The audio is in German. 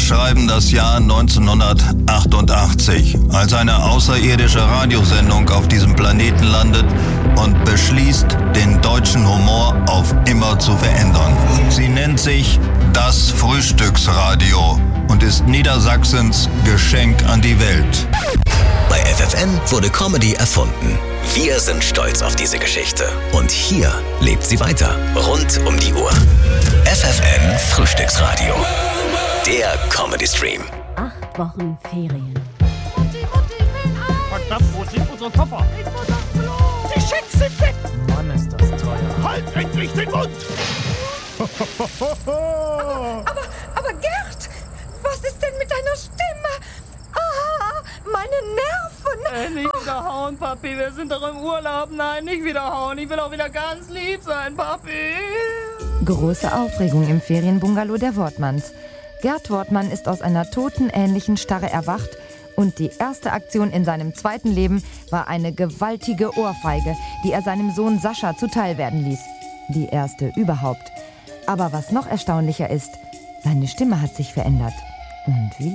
schreiben das Jahr 1988, als eine außerirdische Radiosendung auf diesem Planeten landet und beschließt, den deutschen Humor auf immer zu verändern. Sie nennt sich das Frühstücksradio und ist Niedersachsens Geschenk an die Welt. Bei FFN wurde Comedy erfunden. Wir sind stolz auf diese Geschichte. Und hier lebt sie weiter. Rund um die Uhr. FFN Frühstücksradio. Der Comedy-Stream. 8 Wochen Ferien. Mutti, verdammt, wo sind unsere Koffer? Ich muss aufs Klo. Die Schecks sind weg. Mann, ist das teuer. Halt endlich den Mund. Aber Gerd, was ist denn mit deiner Stimme? Ah, meine Nerven. Nicht wiederhauen, Papi. Wir sind doch im Urlaub. Nein, nicht wiederhauen. Ich will auch wieder ganz lieb sein, Papi. Große Aufregung im Ferienbungalow der Wortmanns. Gerd Wortmann ist aus einer totenähnlichen Starre erwacht und die erste Aktion in seinem zweiten Leben war eine gewaltige Ohrfeige, die er seinem Sohn Sascha zuteil werden ließ. Die erste überhaupt. Aber was noch erstaunlicher ist, seine Stimme hat sich verändert. Und wie?